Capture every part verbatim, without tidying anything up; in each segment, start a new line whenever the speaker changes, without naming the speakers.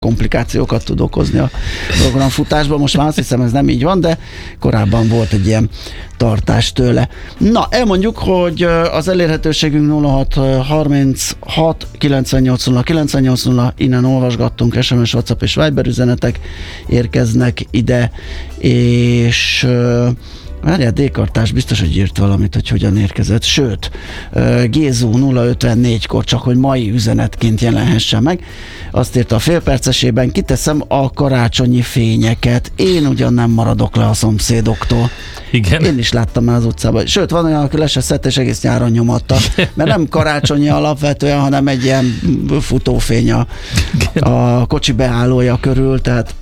komplikációkat tud okozni a programfutásban. Most már azt hiszem, ez nem így van, de korábban volt egy ilyen tartás tőle. Na, elmondjuk, hogy az elérhetőségünk nulla hat harminchat kilencvennyolc nulla kilencvennyolc nulla, innen olvasgattunk, es em es, WhatsApp és Viber üzenetek érkeznek ide, és várjál, D-kartás biztos, hogy írt valamit, hogy hogyan érkezett. Sőt, Gézó nulla ötvennégykor, csak hogy mai üzenetként jelenhessen meg. Azt írta a félpercesében, kiteszem a karácsonyi fényeket. Én ugyan nem maradok le a szomszédoktól.
Igen. Én
is láttam már az utcában. Sőt, van olyan, aki le se szedte, és egész nyáron nyomatta. Mert nem karácsonyi alapvetően, hanem egy ilyen futófény a, a kocsi beállója körül, tehát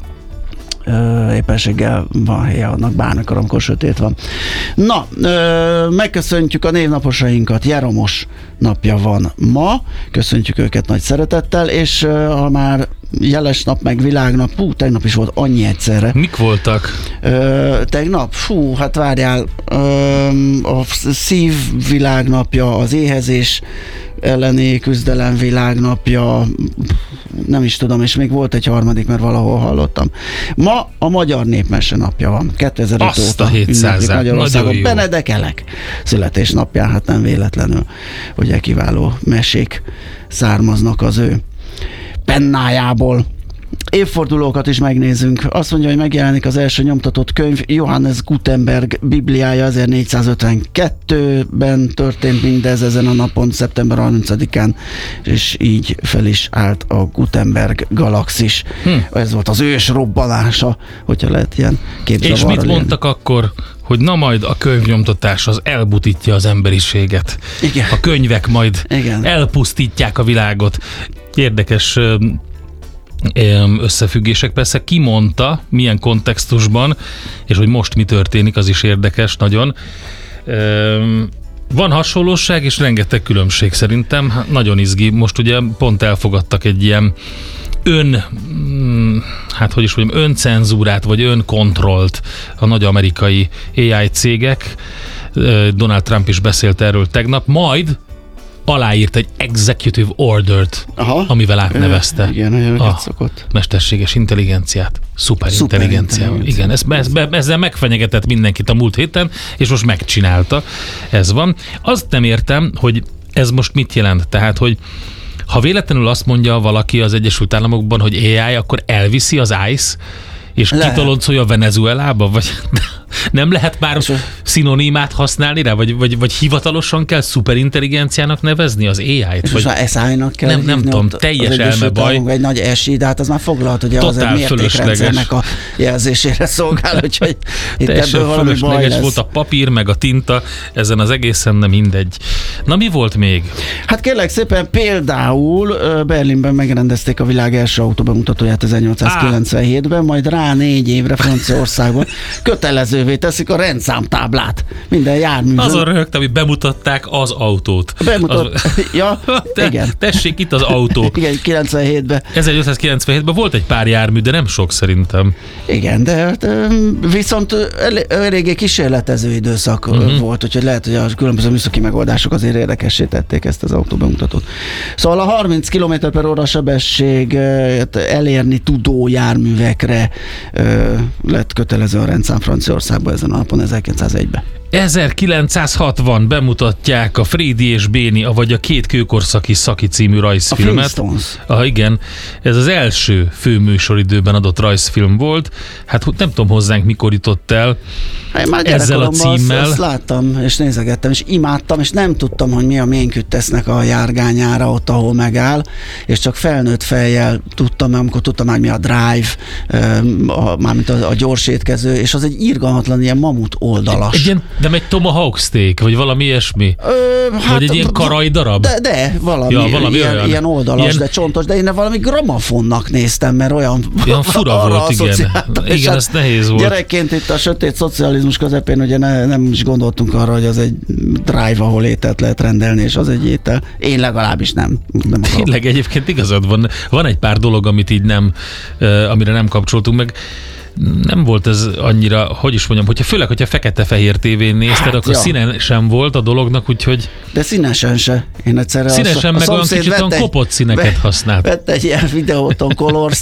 Ö, éppenséggel van helye annak bármikor, amikor sötét van. Na, ö, megköszöntjük a névnaposainkat. Jeromos napja van ma, köszöntjük őket nagy szeretettel, és ö, ha már jeles nap, meg világnap, hú, tegnap is volt annyi egyszerre.
Mik voltak?
Ö, tegnap? Fú, hát várjál, ö, a szív világnapja, az éhezés elleni küzdelem világnapja, nem is tudom, és még volt egy harmadik, mert valahol hallottam. Ma a Magyar Népmese napja van. kétezer-öt
Azt
óta ünneplik Magyarországon. Benedek Elek születésnapján, hát nem véletlenül, ugye kiváló mesék származnak az ő pennájából. Évfordulókat is megnézünk. Azt mondja, hogy megjelenik az első nyomtatott könyv, Johannes Gutenberg Bibliája, ezernégyszázötvenkettőben történt mindez ezen a napon, szeptember harmincadikán, és így fel is állt a Gutenberg galaxis. Hm. Ez volt az ős robbanása, hogyha lehet ilyen képzavarral.
És mit mondtak akkor, hogy na majd a könyvnyomtatás az elbutítja az emberiséget.
Igen.
A könyvek majd
Igen.
elpusztítják a világot. Érdekes összefüggések. Persze ki mondta, milyen kontextusban, és hogy most mi történik, az is érdekes nagyon. Van hasonlóság, és rengeteg különbség szerintem. Nagyon izgi. Most ugye pont elfogadtak egy ilyen ön, hát hogy is mondjam, öncenzúrát, vagy önkontrollt a nagy amerikai á i cégek. Donald Trump is beszélt erről tegnap, majd aláírt egy executive ordert, aha, amivel átnevezte
igen,
a
szokott.
mesterséges intelligenciát. Szuperintelligenciával. Igen, ez, ez, ezzel megfenyegetett mindenkit a múlt héten, és most megcsinálta. Ez van. Azt nem értem, hogy ez most mit jelent. Tehát, hogy ha véletlenül azt mondja valaki az Egyesült Államokban, hogy á i, akkor elviszi az ICE, és kitoloncolja Venezuelába? Vagy nem lehet már szinonimát használni rá? Vagy, vagy, vagy hivatalosan kell szuperintelligenciának nevezni az á i-t?
És most már es i-nak kell
Nem, nem tudom, teljes elmebaj.
Egy nagy esi, de hát az már foglalt, hogy az egy mértékrendszernek a jelzésére szolgál, úgyhogy itt ebből valami baj lesz.
Volt a papír, meg a tinta, ezen az egészen nem mindegy. Na, mi volt még?
Hát kérlek szépen, például Berlinben megrendezték a világ első autóbemutatóját ezernyolcszázkilencvenhétben, majd rá négy évre Franciaországban kötelezővé teszik a rendszámtáblát minden járművön.
Azon röhögtem, hogy bemutatták az autót.
Bemutat... Az... Ja,
Te,
igen.
Tessék, itt az autó.
Igen, kilencvenhétben.
ezernyolcszázkilencvenhétben volt egy pár jármű, de nem sok szerintem.
Igen, de viszont eléggé kísérletező időszak uh-huh. volt, úgyhogy lehet, hogy a különböző műszaki megoldások azért érdekessé tették ezt az autóbemutatót. Szóval a harminc kilométer per óra sebességet elérni tudó járművekre lett kötelező a rendszám Franciaországban ezen a napon, ezerkilencszázegyben.
ezerkilencszázhatvan bemutatják a Frédi és Béni, vagy a Két kőkorszaki Szaki című rajzfilmet.
A
ah, igen, ez az első főműsoridőben adott rajzfilm volt. Hát nem tudom hozzánk mikor jutott el ezzel a címmel.
Azt, azt láttam, és nézegettem, és imádtam, és nem tudtam, hogy mi a Ménküttesznek a járgányára ott, ahol megáll, és csak felnőtt fejjel tudtam, amikor tudtam már mi a Drive, a, mármint a, a gyors étkező, és az egy irgalmatlan ilyen mamut oldalas.
Egy ilyen, nem egy tomahawk steak, vagy valami ilyesmi?
Ö, hát,
vagy egy ilyen karaj darab?
De, de valami, ja, valami ilyen, olyan. ilyen oldalas, ilyen... de csontos, de én valami gramofonnak néztem, mert olyan...
Olyan fura volt, igen. Igen, ez nehéz volt.
Gyerekként itt a sötét szocializmus közepén ugye ne, nem is gondoltunk arra, hogy az egy drive, ahol ételt lehet rendelni, és az egy étel. Én legalábbis nem. nem
Tényleg egyébként igazad van. Van egy pár dolog, amit így nem, amire nem kapcsoltunk meg. nem volt ez annyira, hogy is mondjam, hogyha főleg, hogyha fekete-fehér tévén nézted, hát, akkor ja. színen sem volt a dolognak, úgyhogy...
De színesen se. Én egyszerre
színesen
a,
meg
a
olyan kicsit olyan kopott színeket
vett,
használt.
Vett egy ilyen videóton Color